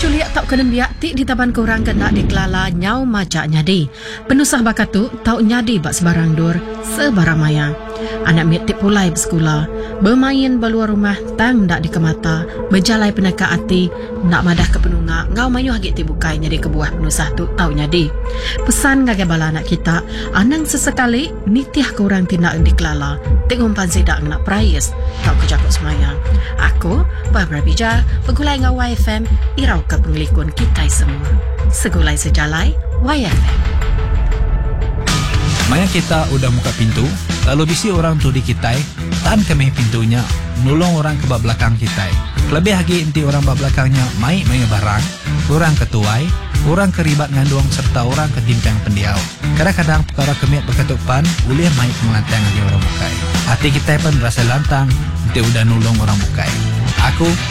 culiak tau kena biak ti di taban korang kena dikelala nyau macak nyadi. Penusah bakat tu tau nyadi bak sebarang dur, sebarang maya. Anak mit tip pulai bersekolah, bermain beluar rumah tang dak dikemata, berjalai peneka hati, nak madah ke penunga, ngau mayu hagit ti bukai nyadi kebuah penusah tu tau nyadi. Pesan ngagai bala anak kita, anang sesekali nitiah korang tindak dikelala, tengok pansi dak nak prayes, tau kejakut semaya. Aku, Barbara Bija, pegulai ngau YFM, irau ke penglikun kita semua. Segulai sejalai, YFM. Maya kita udah buka pintu, lalu bisi orang tu di kita, tahan kemeh pintunya, nolong orang ke bak belakang kita. Lebih lagi inti orang bak belakangnya mai barang, orang ketuai, orang keribat ngandung serta orang ketimpang pendiau. Kadang-kadang perkara kemiat berketupan, boleh mai pengelantang lagi orang bukai. Hati kita pun rasa lantang, inti udah nolong orang bukai. Aku